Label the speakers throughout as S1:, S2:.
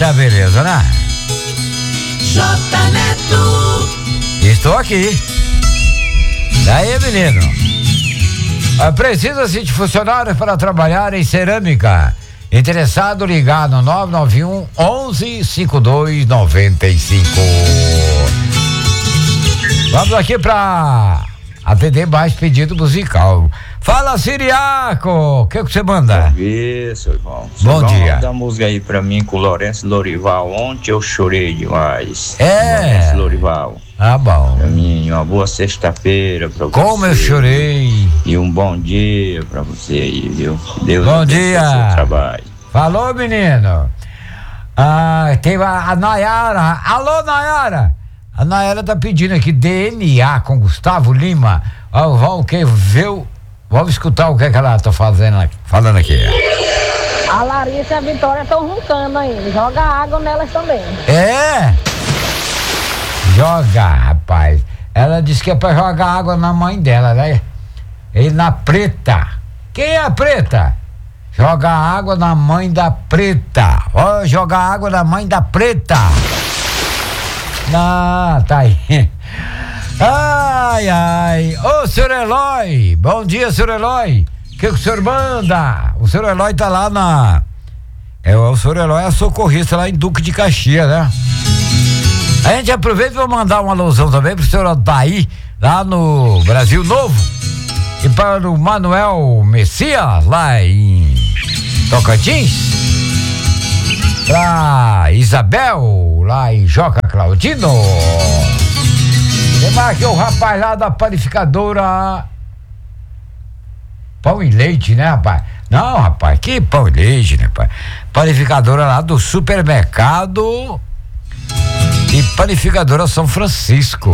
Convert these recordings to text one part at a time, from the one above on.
S1: Eita, beleza, né?
S2: J. Neto.
S1: Estou aqui. Daí, menino. Precisa-se de funcionários para trabalhar em cerâmica. Interessado, ligar no 991 11 52 95. Vamos aqui para atender mais pedido musical. Fala, Siriaco, o que você manda?
S3: Bom dia, seu João.
S1: Bom dia.
S3: Manda a música aí pra mim com o Lourenço Lorival. Ontem eu chorei demais.
S1: É.
S3: Lourenço Lorival.
S1: Ah, bom.
S3: Pra mim, uma boa sexta-feira pra você.
S1: Como eu chorei.
S3: E um bom dia pra você aí, viu? Deus
S1: Bom
S3: abençoe
S1: dia.
S3: o seu trabalho.
S1: Falou, menino. Tem a Nayara. Alô, Nayara. A Nayara tá pedindo aqui DNA com Gustavo Lima. Vamos escutar o que ela tá falando aqui.
S4: A Larissa e a Vitória estão roncando ainda. Joga água nelas também.
S1: É? Joga, rapaz. Ela disse que é pra jogar água na mãe dela, né? E na Preta. Quem é a Preta? Joga água na mãe da Preta. Ó, joga água na mãe da Preta. Tá aí. Ai, ai. Ô, senhor Eloy. Bom dia, senhor Eloy. O que o senhor manda? O senhor Eloy tá lá o senhor Eloy é socorrista lá em Duque de Caxias, né? A gente aproveita e vai mandar uma alusão também pro senhor Odaí, lá no Brasil Novo. E para o Manuel Messias, lá em Tocantins. Pra Isabel, lá em Joca Claudino. Tem mais que o rapaz lá da panificadora Pão e Leite, né, rapaz? Não, rapaz, que pão e leite, né, rapaz? Panificadora lá do supermercado e panificadora São Francisco.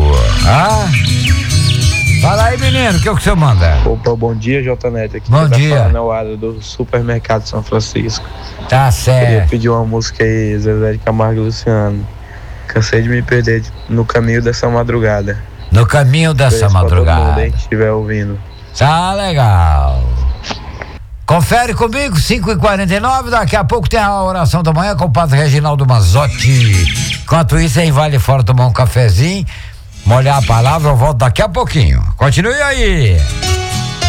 S1: Fala aí, menino, o que você manda?
S5: Opa, bom dia, J. Neto. Aqui
S1: bom dia.
S5: Tá falando é o Ada do supermercado São Francisco.
S1: Tá certo.
S5: Queria pedir uma música aí, Zezé de Camargo e Luciano. Cansei de me perder no caminho dessa madrugada.
S1: No caminho dessa madrugada.
S5: Todo mundo aí que estiver ouvindo.
S1: Tá legal. Confere comigo, 5h49, daqui a pouco tem a oração da manhã com o padre Reginaldo Mazzotti. Enquanto isso, aí vale fora tomar um cafezinho, molhar a palavra, eu volto daqui a pouquinho. Continue aí.